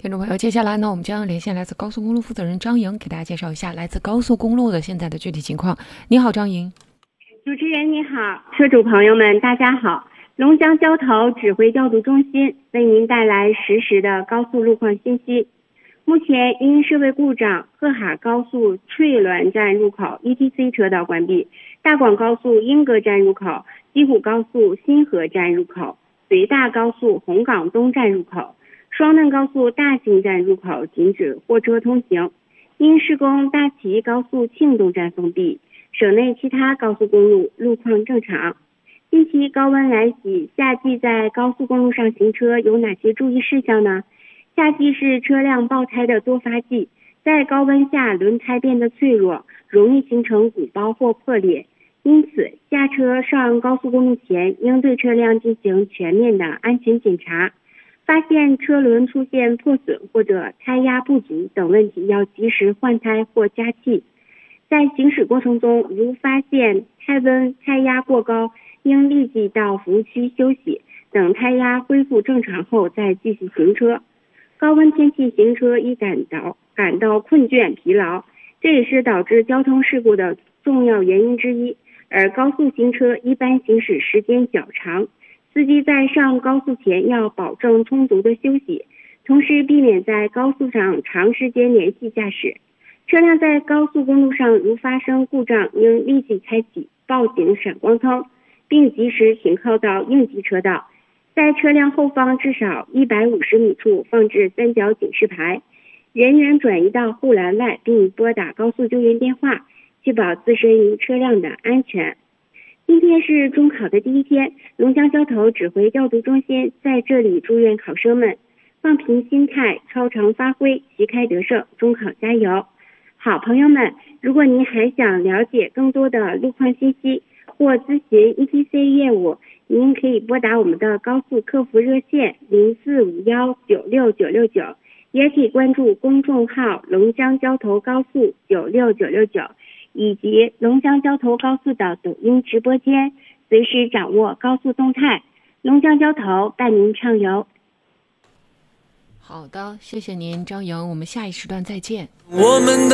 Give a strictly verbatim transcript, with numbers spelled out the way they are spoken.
听众朋友，接下来呢，我们将连线来自高速公路负责人张莹，给大家介绍一下来自高速公路的现在的具体情况。你好，张莹。 主持人你好，车主朋友们大家好，龙江交投指挥调度中心为您带来实时的高速路况信息。目前因设备故障，鹤海高速翠峦站入口 E T C 车道关闭，大广高速英格站入口、西湖高速新河站入口、随大高速红岗东站入口、双嫩高速大兴站入口禁止货车通行。因施工，大齐高速庆东站封闭，省内其他高速公路路况正常。近期高温来袭，夏季在高速公路上行车有哪些注意事项呢？夏季是车辆爆胎的多发季，在高温下轮胎变得脆弱，容易形成鼓包或破裂。因此，下车上高速公路前应对车辆进行全面的安全检查。发现车轮出现破损或者胎压不足等问题，要及时换胎或加气。在行驶过程中，如发现胎温、胎压过高，应立即到服务区休息，等胎压恢复正常后再继续行车。高温天气行车易感到感到困倦疲劳，这也是导致交通事故的重要原因之一。而高速行车一般行驶时间较长，司机在上高速前要保证充足的休息，同时避免在高速上长时间连续驾驶。车辆在高速公路上如发生故障，应立即开启报警闪光灯，并及时停靠到应急车道。在车辆后方至少一百五十米处放置三角警示牌，人员转移到护栏外，并拨打高速救援电话，确保自身与车辆的安全。今天是中考的第一天，龙江交投指挥调度中心在这里祝愿考生们放平心态，超常发挥，旗开得胜，中考加油。好朋友们，如果您还想了解更多的路况信息或咨询 E T C 业务，您可以拨打我们的高速客服热线零四五幺九六九六九，也可以关注公众号龙江交投高速九六九六九，以及龙江交投高速的抖音直播间，随时掌握高速动态。龙江交投伴您畅游。 好的，谢谢您，张莹，我们下一时段再见。 我们的